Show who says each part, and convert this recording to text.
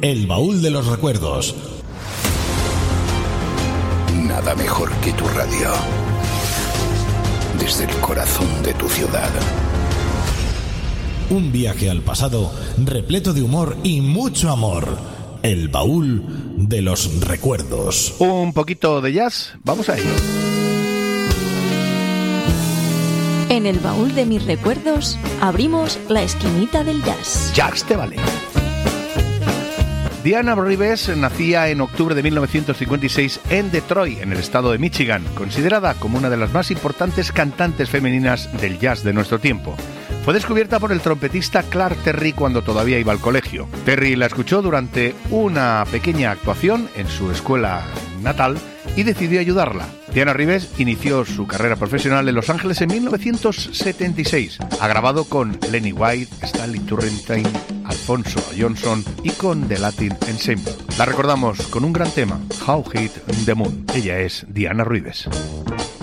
Speaker 1: El baúl de los recuerdos.
Speaker 2: Nada mejor que tu radio. Desde el corazón de tu ciudad.
Speaker 1: Un viaje al pasado repleto de humor y mucho amor. El baúl de los recuerdos.
Speaker 3: Un poquito de jazz, vamos a ello.
Speaker 4: En el baúl de mis recuerdos abrimos la esquinita del jazz.
Speaker 3: Jazz te vale. Diana Reeves nacía en octubre de 1956 en Detroit, en el estado de Michigan, considerada como una de las más importantes cantantes femeninas del jazz de nuestro tiempo. Fue descubierta por el trompetista Clark Terry cuando todavía iba al colegio. Terry la escuchó durante una pequeña actuación en su escuela natal y decidió ayudarla. Diana Reeves inició su carrera profesional en Los Ángeles en 1976. Ha grabado con Lenny White, Stanley Turrentine, Alfonso Johnson y con The Latin Ensemble. La recordamos con un gran tema, How Hit the Moon. Ella es Diana Reeves.